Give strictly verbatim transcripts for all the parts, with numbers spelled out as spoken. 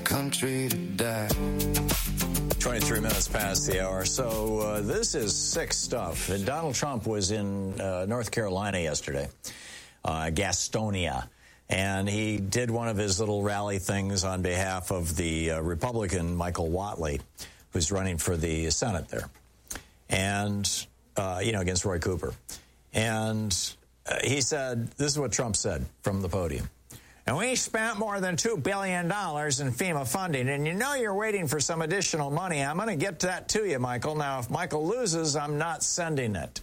country to die. twenty-three minutes past the hour. So uh, this is sick stuff. And Donald Trump was in uh, North Carolina yesterday, uh, Gastonia, and he did one of his little rally things on behalf of the uh, Republican Michael Whatley, who's running for the Senate there, and, uh, you know, against Roy Cooper. And uh, he said, this is what Trump said from the podium. And we spent more than two billion dollars in FEMA funding, and you know you're waiting for some additional money. I'm going to get that to you, Michael. Now, if Michael loses, I'm not sending it.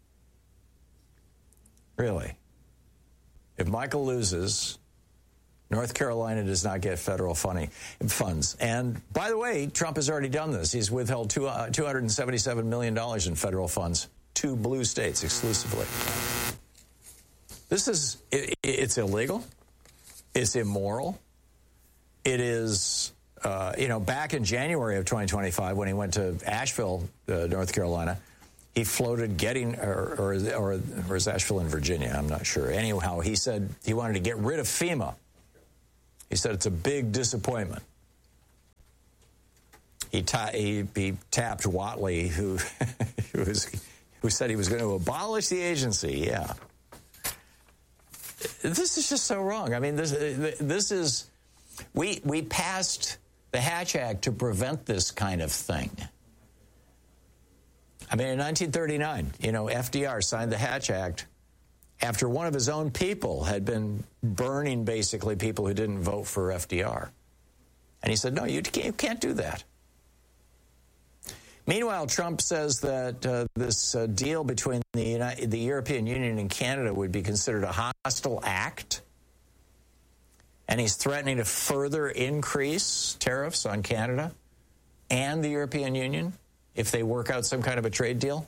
Really. If Michael loses, North Carolina does not get federal funding, funds. And, by the way, Trump has already done this. He's withheld two, uh, two hundred seventy-seven million dollars in federal funds to blue states exclusively. This is, it, it's illegal. It's immoral. It is, uh, you know, back in January of twenty twenty-five when he went to Asheville, uh, North Carolina, he floated getting, or, or, or, or is Asheville in Virginia? I'm not sure. Anyhow, he said he wanted to get rid of FEMA. He said it's a big disappointment. He, ta- he, he tapped Whatley, who, who, was, who said he was going to abolish the agency. Yeah. This is just so wrong. I mean, this this is, we we passed the Hatch Act to prevent this kind of thing. I mean, in nineteen thirty-nine, you know, F D R signed the Hatch Act after one of his own people had been burning basically people who didn't vote for F D R. And he said, no, you can't, you can't do that. Meanwhile, Trump says that uh, this uh, deal between the, United, the European Union and Canada would be considered a hostile act. And he's threatening to further increase tariffs on Canada and the European Union if they work out some kind of a trade deal.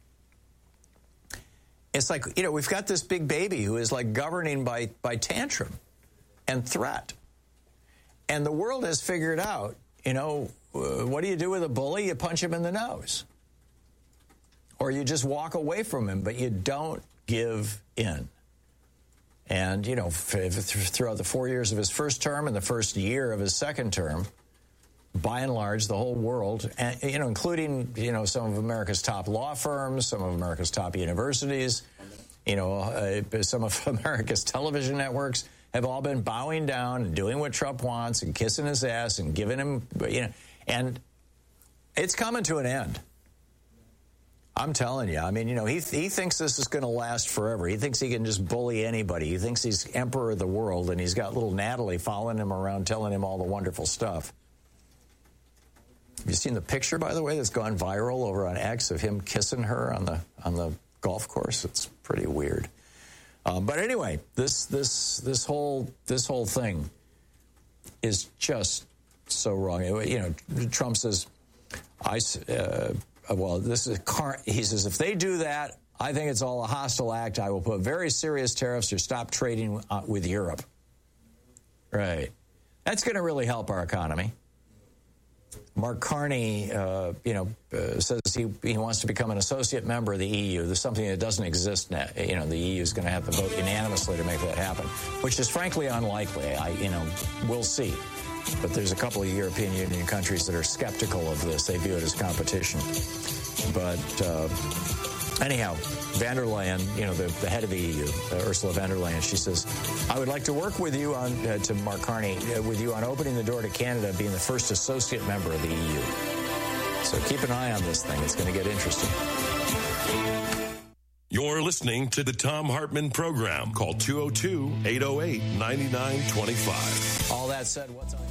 It's like, you know, we've got this big baby who is like governing by, by tantrum and threat. And the world has figured out, you know, uh, what do you do with a bully? You punch him in the nose. Or you just walk away from him, but you don't give in. And, you know, f- f- throughout the four years of his first term and the first year of his second term, by and large, the whole world, and, you know, including, you know, some of America's top law firms, some of America's top universities, you know, uh, some of America's television networks have all been bowing down and doing what Trump wants and kissing his ass and giving him, you know, and it's coming to an end. I'm telling you. I mean, you know, he he thinks this is going to last forever. He thinks he can just bully anybody. He thinks he's emperor of the world, and he's got little Natalie following him around telling him all the wonderful stuff. Have you seen the picture, by the way, that's gone viral over on X of him kissing her on the on the golf course? It's pretty weird. Um, but anyway, this this this whole this whole thing is just so wrong. You know, Trump says, "I uh, well, this is car-, he says if they do that, I think it's all a hostile act. I will put very serious tariffs or stop trading uh, with Europe." Right, that's going to really help our economy. Mark Carney, uh, you know, uh, says he he wants to become an associate member of the E U. There's something that doesn't exist now. You know, the E U is going to have to vote unanimously to make that happen, which is frankly unlikely. I, you know, we'll see. But there's a couple of European Union countries that are skeptical of this. They view it as competition. But uh, anyhow, van der Leyen, you know, the, the head of the E U, uh, Ursula von der Leyen, she says, I would like to work with you on, uh, to Mark Carney, uh, with you on opening the door to Canada being the first associate member of the E U. So keep an eye on this thing. It's going to get interesting. You're listening to the Thom Hartmann Program. Call two oh two, eight oh eight, nine nine two five. All that said, what's on...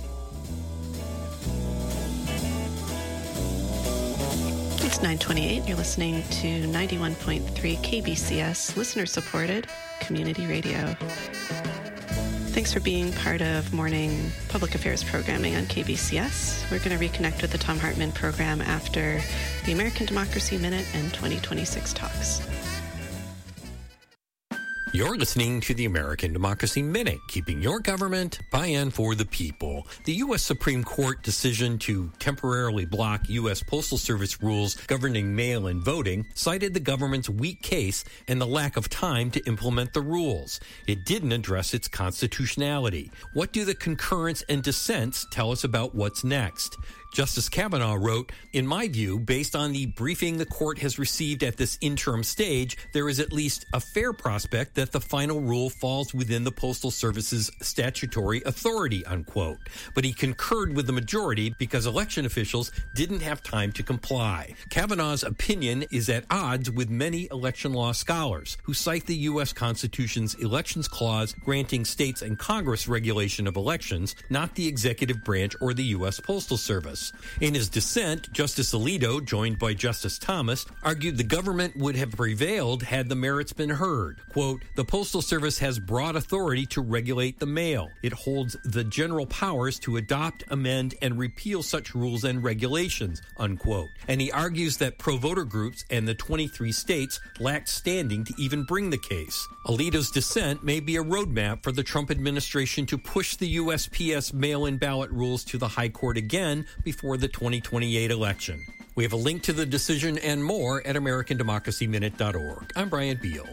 It's nine twenty-eight. You're listening to ninety-one point three K B C S, listener-supported community radio. Thanks for being part of morning public affairs programming on K B C S. We're going to reconnect with the Thom Hartmann program after the American Democracy Minute and twenty twenty-six talks. You're listening to the American Democracy Minute, keeping your government by and for the people. The U S Supreme Court decision to temporarily block U S Postal Service rules governing mail-in voting cited the government's weak case and the lack of time to implement the rules. It didn't address its constitutionality. What do the concurrence and dissents tell us about what's next? Justice Kavanaugh wrote, "In my view, based on the briefing the court has received at this interim stage, there is at least a fair prospect that the final rule falls within the Postal Service's statutory authority," unquote. But he concurred with the majority because election officials didn't have time to comply. Kavanaugh's opinion is at odds with many election law scholars who cite the U S Constitution's Elections Clause granting states and Congress regulation of elections, not the executive branch or the U S Postal Service. In his dissent, Justice Alito, joined by Justice Thomas, argued the government would have prevailed had the merits been heard. Quote, "The Postal Service has broad authority to regulate the mail. It holds the general powers to adopt, amend, and repeal such rules and regulations," unquote. And he argues that pro-voter groups and the twenty-three states lacked standing to even bring the case. Alito's dissent may be a roadmap for the Trump administration to push the U S P S mail-in ballot rules to the High Court again before the twenty twenty-eight election. We have a link to the decision and more at American Democracy Minute dot org. I'm Brian Beal.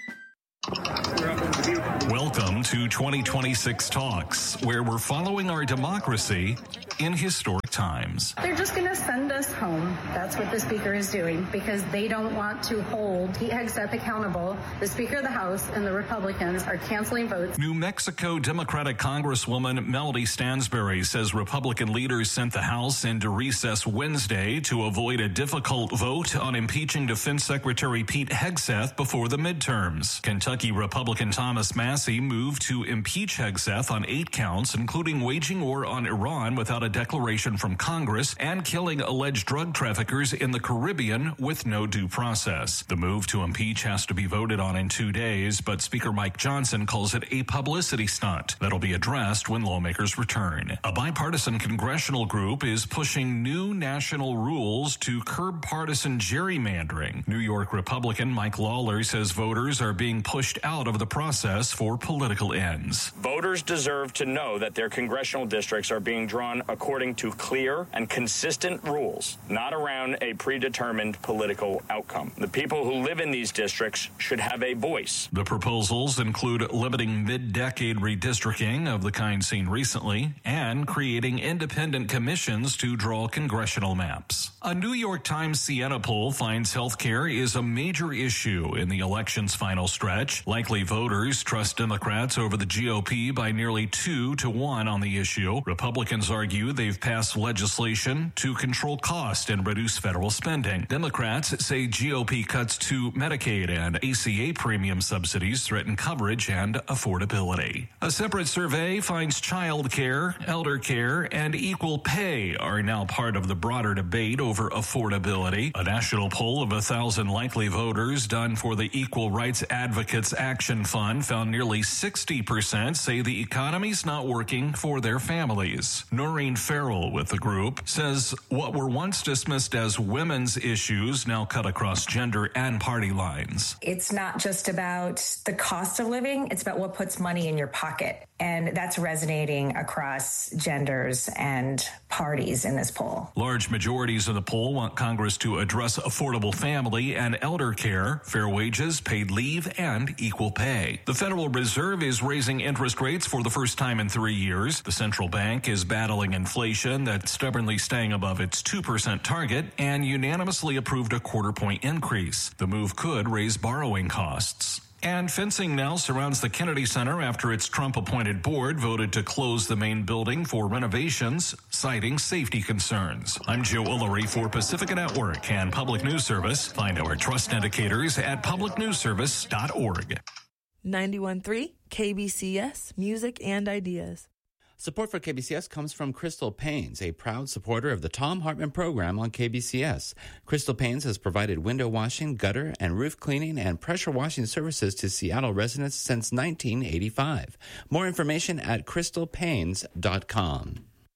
Welcome to twenty twenty-six Talks, where we're following our democracy in historic times. They're just going to send us home. That's what the Speaker is doing, because they don't want to hold Pete Hegseth accountable. The Speaker of the House and the Republicans are canceling votes. New Mexico Democratic Congresswoman Melody Stansbury says Republican leaders sent the House into recess Wednesday to avoid a difficult vote on impeaching Defense Secretary Pete Hegseth before the midterms. Kentucky Republican Thomas Massie moved to impeach Hegseth on eight counts, including waging war on Iran without a declaration from Congress and killing alleged drug traffickers in the Caribbean with no due process. The move to impeach has to be voted on in two days, but Speaker Mike Johnson calls it a publicity stunt that'll be addressed when lawmakers return. A bipartisan congressional group is pushing new national rules to curb partisan gerrymandering. New York Republican Mike Lawler says voters are being pushed out of the process for political ends. Voters deserve to know that their congressional districts are being drawn according to clear and consistent rules, not around a predetermined political outcome. The people who live in these districts should have a voice. The proposals include limiting mid-decade redistricting of the kind seen recently and creating independent commissions to draw congressional maps. A New York Times Siena poll finds health care is a major issue in the election's final stretch. Likely voters trust Democrats over the G O P by nearly two to one on the issue. Republicans argue they've passed legislation to control cost and reduce federal spending. Democrats say G O P cuts to Medicaid and A C A premium subsidies threaten coverage and affordability. A separate survey finds child care, elder care, and equal pay are now part of the broader debate over affordability. A national poll of a thousand likely voters done for the Equal Rights Advocates Action Fund found nearly sixty percent say the economy's not working for their families. Noreen Farrell with the group says what were once dismissed as women's issues now cut across gender and party lines. It's not just about the cost of living, it's about what puts money in your pocket. And that's resonating across genders and parties in this poll. Large majorities of the poll want Congress to address affordable family and elder care, fair wages, paid leave, and equal pay. The Federal Reserve is raising interest rates for the first time in three years. The central bank is battling inflation that's stubbornly staying above its two percent target and unanimously approved a quarter point increase. The move could raise borrowing costs. And fencing now surrounds the Kennedy Center after its Trump-appointed board voted to close the main building for renovations, citing safety concerns. I'm Joe Ullery for Pacifica Network and Public News Service. Find our trust indicators at public news service dot org. ninety-one point three K B C S, Music and Ideas. Support for K B C S comes from Crystal Paints, a proud supporter of the Tom Hartman program on K B C S. Crystal Paints has provided window washing, gutter and roof cleaning, and pressure washing services to Seattle residents since nineteen eighty-five. More information at crystal pains dot com.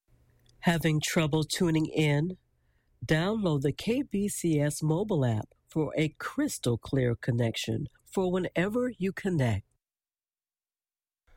Having trouble tuning in? Download the K B C S mobile app for a crystal clear connection for whenever you connect.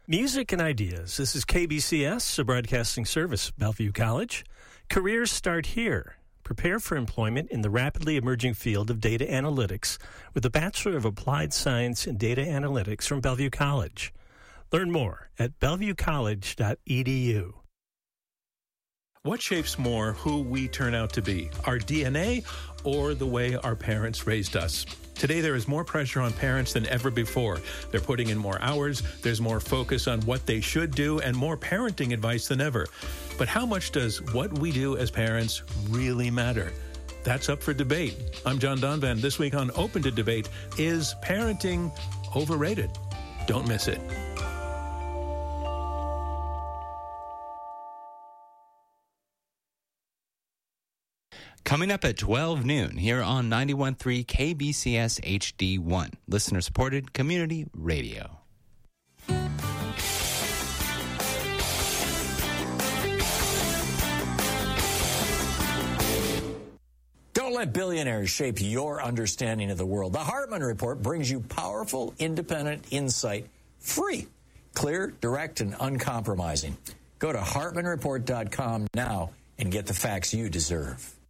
Music and ideas. This is K B C S, a broadcasting service, Bellevue College. Careers start here. Prepare for employment in the rapidly emerging field of data analytics with a Bachelor of Applied Science in Data Analytics from Bellevue College. Learn more at bellevue college dot e d u. What shapes more who we turn out to be, our D N A or the way our parents raised us? Today, there is more pressure on parents than ever before. They're putting in more hours, there's more focus on what they should do, and more parenting advice than ever. But how much does what we do as parents really matter? That's up for debate. I'm John Donvan. This week on Open to Debate, is parenting overrated? Don't miss it. Coming up at twelve noon here on ninety-one point three K B C S H D one, listener-supported community radio. Don't let billionaires shape your understanding of the world. The Hartman Report brings you powerful, independent insight, free, clear, direct, and uncompromising. Go to hartman report dot com now and get the facts you deserve.